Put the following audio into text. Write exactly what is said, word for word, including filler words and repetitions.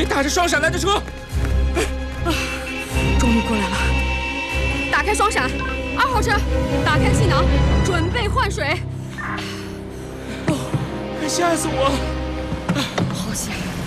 你打着双闪来的车。 终于过来了！打开双闪，二号车，打开气囊，准备换水。 哦，吓死我！ 好险！